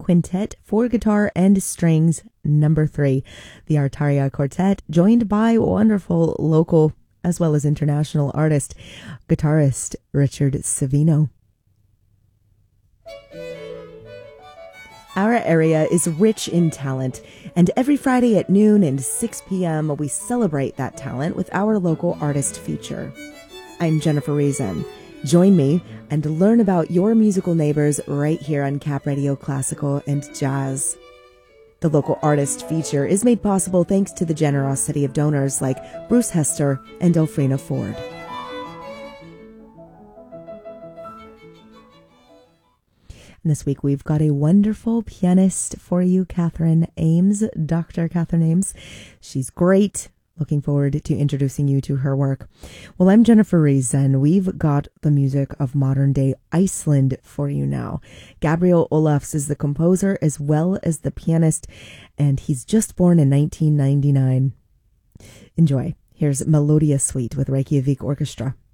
Quintet for Guitar and Strings number 3, the Artaria Quartet, joined by wonderful local as well as international artist, guitarist Richard Savino. Our area is rich in talent, and every Friday at noon and 6 p.m. we celebrate that talent with our local artist feature. I'm Jennifer Reason. Join me and learn about your musical neighbors right here on Cap Radio Classical and Jazz. The local artist feature is made possible thanks to the generosity of donors like Bruce Hester and Elfrina Ford. And this week we've got a wonderful pianist for you, Catherine Ames, Dr. Catherine Ames. She's great. Looking forward to introducing you to her work. Well, I'm Jennifer Rees, and we've got the music of modern-day Iceland for you now. Gabriel Olafs is the composer as well as the pianist, and he's just born in 1999. Enjoy. Here's Melodia Suite with Reykjavik Orchestra.